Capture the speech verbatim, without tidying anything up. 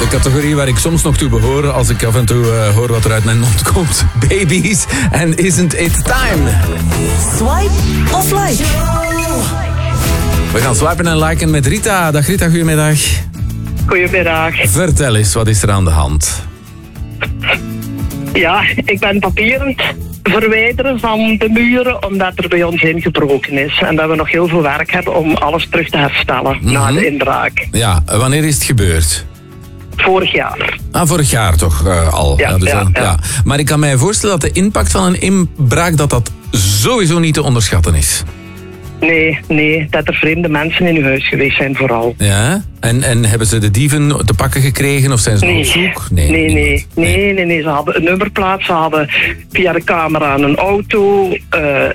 De categorie waar ik soms nog toe behoor als ik af en toe uh, hoor wat er uit mijn mond komt. Babies and Isn't It Time? Swipe of like? We gaan swipen en liken met Rita. Dag Rita, goedemiddag. Goedemiddag. Vertel eens, wat is er aan de hand? Ja, ik ben papieren verwijderen van de muren omdat er bij ons ingebroken is. En dat we nog heel veel werk hebben om alles terug te herstellen mm-hmm. na de inbraak. Ja, wanneer is het gebeurd? Vorig jaar. Ah, vorig jaar toch uh, al. Ja, ja, dus ja, dan, ja. ja. Maar ik kan mij voorstellen dat de impact van een inbraak dat dat sowieso niet te onderschatten is. Nee, nee, dat er vreemde mensen in uw huis geweest zijn vooral. Ja? En, en hebben ze de dieven te pakken gekregen of zijn ze nee. nog op zoek? Nee, nee, nee, nee, nee, nee. Ze hadden een nummerplaat, ze hadden via de camera een auto, uh,